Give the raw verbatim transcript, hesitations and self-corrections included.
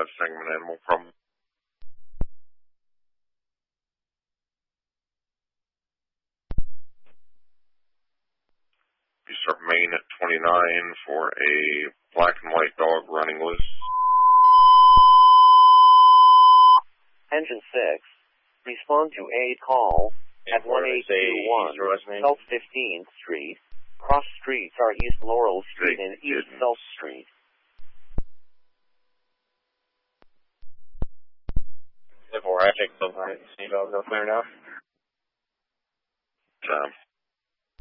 five segment animal problem. You start main at twenty-nine for a black and white dog running loose. Engine six, respond to a call at one eight two one South fifteenth Street. Cross streets are East Laurel Street and East South Street. Therefore, I think the seatbelt go clear now. Time.